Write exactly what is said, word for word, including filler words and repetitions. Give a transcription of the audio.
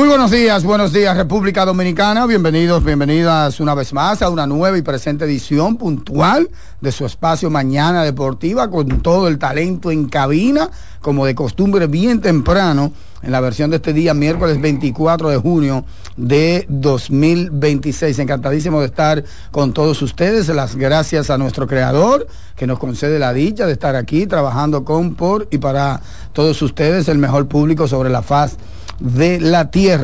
Muy buenos días, buenos días República Dominicana, bienvenidos, bienvenidas una vez más a una nueva y presente edición puntual de su espacio Mañana Deportiva con todo el talento en cabina, como de costumbre bien temprano, en la versión de este día, miércoles veinticuatro de junio de dos mil veintiséis. Encantadísimo de estar con todos ustedes, las gracias a nuestro creador que nos concede la dicha de estar aquí trabajando con, por y para todos ustedes, el mejor público sobre la faz de la tierra.